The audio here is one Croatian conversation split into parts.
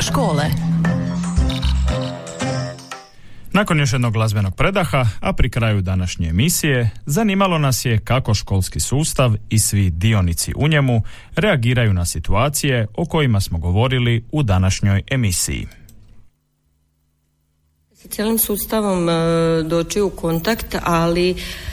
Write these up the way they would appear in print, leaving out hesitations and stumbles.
škole. Nakon još jednog glazbenog predaha, a pri kraju današnje emisije, zanimalo nas je kako školski sustav i svi dionici u njemu reagiraju na situacije o kojima smo govorili u današnjoj emisiji. Sa cijelim sustavom doći u kontakt, ali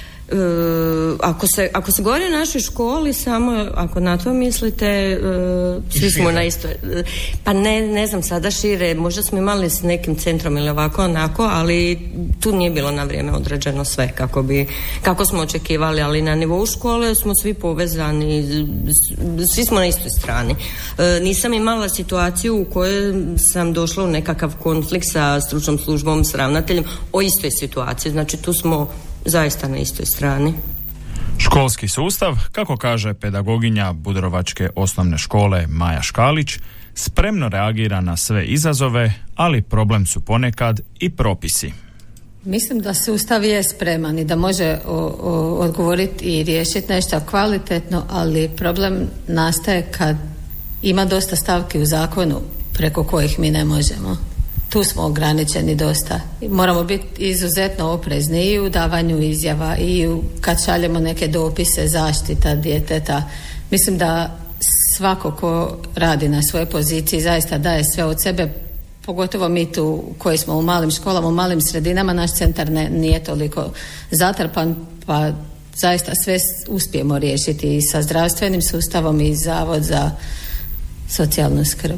ako se govori o našoj školi, samo ako na to mislite, svi smo na isto, pa ne znam sada šire, možda smo imali s nekim centrom ili ovako onako, ali tu nije bilo na vrijeme određeno sve kako smo očekivali, ali na nivou škole smo svi povezani, svi smo na istoj strani. Nisam imala situaciju u kojoj sam došla u nekakav konflikt sa stručnom službom, s ravnateljem o istoj situaciji, znači tu smo zaista na istoj strani. Školski sustav, kako kaže pedagoginja Budrovačke osnovne škole Maja Škalić, spremno reagira na sve izazove, ali problem su ponekad i propisi. Mislim da sustav je spreman i da može odgovoriti i riješiti nešto kvalitetno, ali problem nastaje kad ima dosta stavki u zakonu preko kojih mi ne možemo. Tu smo ograničeni dosta. Moramo biti izuzetno oprezni i u davanju izjava i kad šaljemo neke dopise zaštita djeteta. Mislim da svako ko radi na svojoj poziciji zaista daje sve od sebe, pogotovo mi tu koji smo u malim školama, u malim sredinama, naš centar nije toliko zatrpan, pa zaista sve uspijemo riješiti i sa zdravstvenim sustavom i Zavod za socijalnu skrb.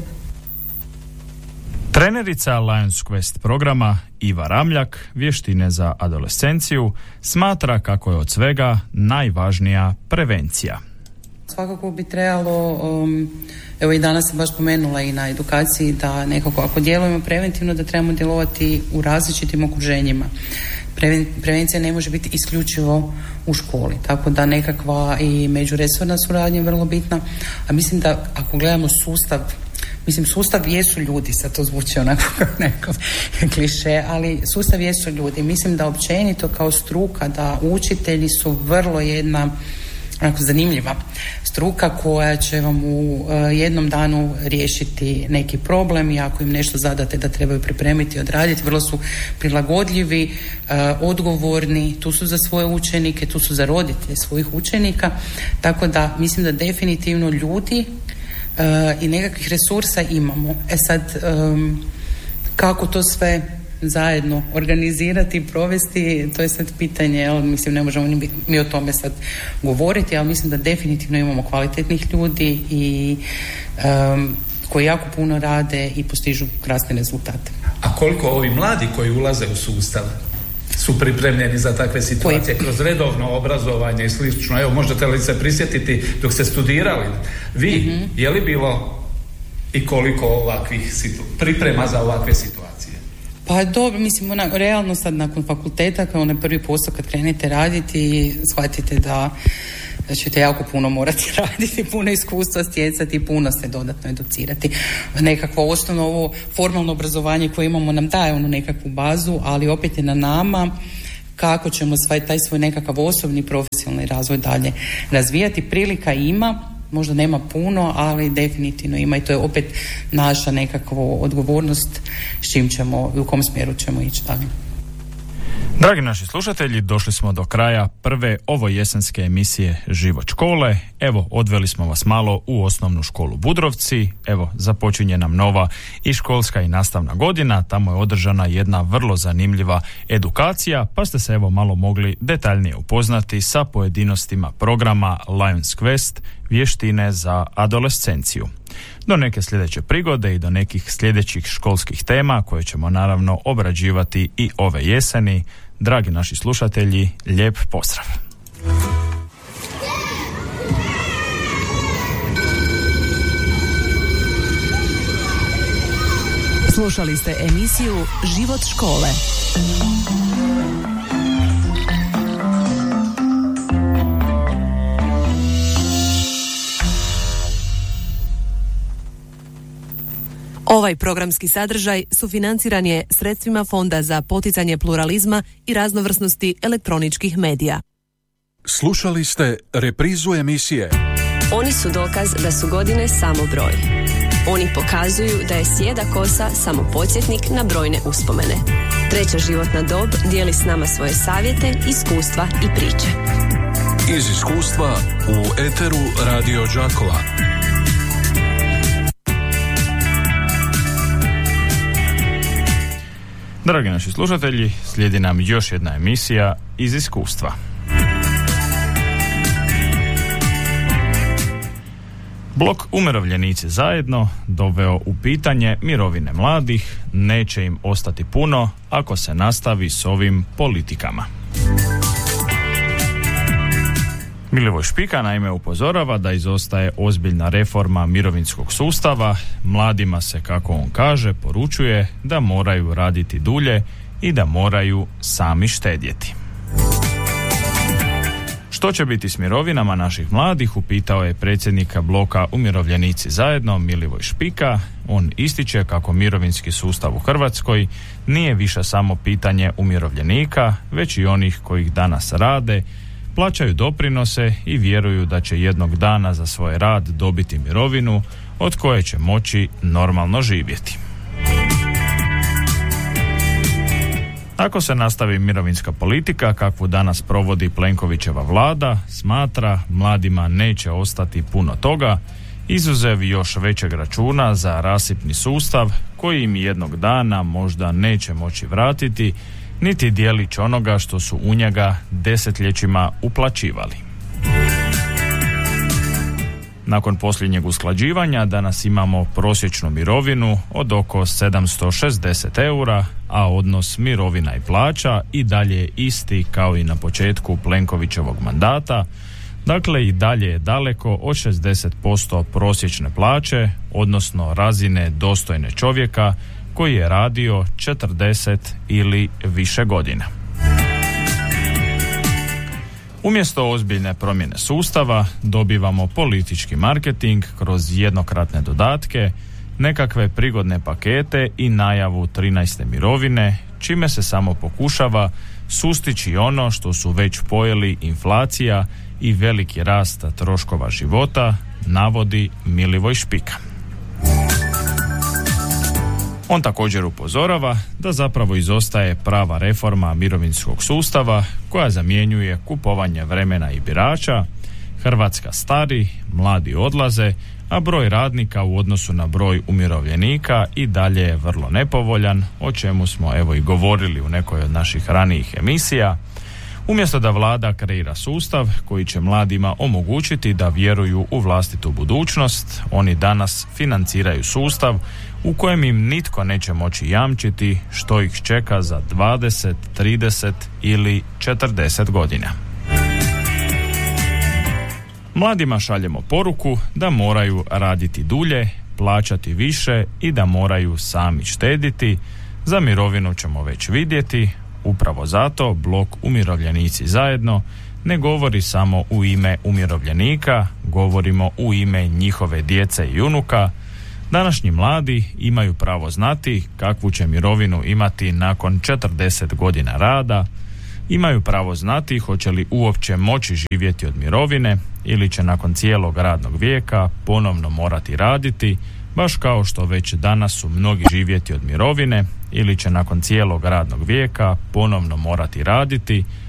Trenerica Lions Quest programa Iva Ramljak, vještine za adolescenciju, smatra kako je od svega najvažnija prevencija. Svakako bi trebalo, evo i danas sam baš spomenula i na edukaciji, da nekako ako djelujemo preventivno da trebamo djelovati u različitim okruženjima. Prevencija ne može biti isključivo u školi, tako da nekakva i međuresorna suradnja je vrlo bitna, a mislim da ako gledamo sustav, sustav jesu ljudi, sad to zvuči onako kao neko kliše, ali sustav jesu ljudi. Mislim da općenito kao struka, da učitelji su vrlo jedna onako zanimljiva struka koja će vam u jednom danu riješiti neki problem i ako im nešto zadate da trebaju pripremiti i odraditi, vrlo su prilagodljivi, odgovorni, tu su za svoje učenike, tu su za roditelje svojih učenika, tako da mislim da definitivno ljudi i nekakvih resursa imamo. Sad, kako to sve zajedno organizirati i provesti, to je sad pitanje, mislim ne možemo mi o tome sad govoriti, ali mislim da definitivno imamo kvalitetnih ljudi i koji jako puno rade i postižu krasne rezultate. A koliko ovi mladi koji ulaze u sustav su pripremljeni za takve situacije kroz redovno obrazovanje i slično? Evo, možete li se prisjetiti dok ste studirali vi, je li bilo i koliko ovakvih priprema za ovakve situacije? Pa dobro, mislim, realno sad nakon fakulteta, kao onaj prvi posao kad krenete raditi, shvatite da ćete jako puno morati raditi, puno iskustva stjecati, puno se dodatno educirati. Nekakvo osnovno ovo formalno obrazovanje koje imamo nam daje onu nekakvu bazu, ali opet je na nama kako ćemo taj svoj nekakav osobni profesionalni razvoj dalje razvijati. Prilika ima, možda nema puno, ali definitivno ima i to je opet naša nekakva odgovornost s čim ćemo i u kom smjeru ćemo ići dalje. Dragi naši slušatelji, došli smo do kraja prve ovojesenske emisije Život škole. Evo, odveli smo vas malo u osnovnu školu Budrovci. Evo, započinje nam nova i školska i nastavna godina. Tamo je održana jedna vrlo zanimljiva edukacija, pa ste se evo malo mogli detaljnije upoznati sa pojedinostima programa Lions Quest, vještine za adolescenciju. Do neke sljedeće prigode i do nekih sljedećih školskih tema koje ćemo naravno obrađivati i ove jeseni. Dragi naši slušatelji, lijep pozdrav! Slušali ste emisiju Život škole. Ovaj programski sadržaj sufinanciran je sredstvima Fonda za poticanje pluralizma i raznovrsnosti elektroničkih medija. Slušali ste reprizu emisije Oni su dokaz da su godine samo broj. Oni pokazuju da je sjeda kosa samo podsjetnik na brojne uspomene. Treća životna dob dijeli s nama svoje savjete, iskustva i priče. Iz iskustva u eteru Radio Đakova. Dragi naši slušatelji, slijedi nam još jedna emisija iz iskustva. Blok Umirovljenici zajedno doveo u pitanje mirovine mladih, neće im ostati puno ako se nastavi s ovim politikama. Milivoj Špika naime upozorava da izostaje ozbiljna reforma mirovinskog sustava, mladima se, kako on kaže, poručuje da moraju raditi dulje i da moraju sami štedjeti. Što će biti s mirovinama naših mladih, upitao je predsjednika bloka Umirovljenici zajedno Milivoj Špika. On ističe kako mirovinski sustav u Hrvatskoj nije više samo pitanje umirovljenika, već i onih koji danas rade, plaćaju doprinose i vjeruju da će jednog dana za svoj rad dobiti mirovinu od koje će moći normalno živjeti. Ako se nastavi mirovinska politika kakvu danas provodi Plenkovićeva vlada, smatra mladima neće ostati puno toga, izuzev još većeg računa za rasipni sustav koji im jednog dana možda neće moći vratiti niti dijelić onoga što su u njega desetljećima uplaćivali. Nakon posljednjeg usklađivanja danas imamo prosječnu mirovinu od oko 760 eura, a odnos mirovina i plaća i dalje je isti kao i na početku Plenkovićevog mandata, dakle i dalje je daleko od 60% prosječne plaće, odnosno razine dostojne čovjeka koji je radio 40 ili više godina. Umjesto ozbiljne promjene sustava dobivamo politički marketing kroz jednokratne dodatke, nekakve prigodne pakete i najavu 13. mirovine, čime se samo pokušava sustići ono što su već pojeli inflacija i veliki rast troškova života, navodi Milivoj Špika. On također upozorava da zapravo izostaje prava reforma mirovinskog sustava koja zamjenjuje kupovanje vremena i birača. Hrvatska stari, mladi odlaze, a broj radnika u odnosu na broj umirovljenika i dalje je vrlo nepovoljan, o čemu smo evo i govorili u nekoj od naših ranijih emisija. Umjesto da vlada kreira sustav koji će mladima omogućiti da vjeruju u vlastitu budućnost, oni danas financiraju sustav u kojem im nitko neće moći jamčiti što ih čeka za 20, 30 ili 40 godina. Mladima šaljemo poruku da moraju raditi dulje, plaćati više i da moraju sami štediti. Za mirovinu ćemo već vidjeti. Upravo zato blok Umirovljenici zajedno ne govori samo u ime umirovljenika, govorimo u ime njihove djece i unuka. Današnji mladi imaju pravo znati kakvu će mirovinu imati nakon 40 godina rada, imaju pravo znati hoće li uopće moći živjeti od mirovine ili će nakon cijelog radnog vijeka ponovno morati raditi, baš kao što već danas su mnogi živjeti od mirovine ili će nakon cijelog radnog vijeka ponovno morati raditi,